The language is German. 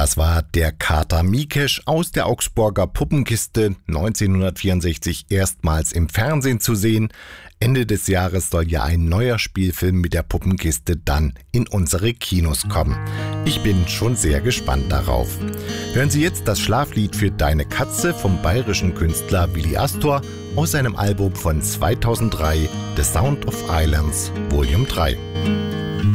Das war der Kater Mikesch aus der Augsburger Puppenkiste, 1964 erstmals im Fernsehen zu sehen. Ende des Jahres soll ja ein neuer Spielfilm mit der Puppenkiste dann in unsere Kinos kommen. Ich bin schon sehr gespannt darauf. Hören Sie jetzt das Schlaflied für Deine Katze vom bayerischen Künstler Willi Astor aus seinem Album von 2003, The Sound of Islands, Volume 3.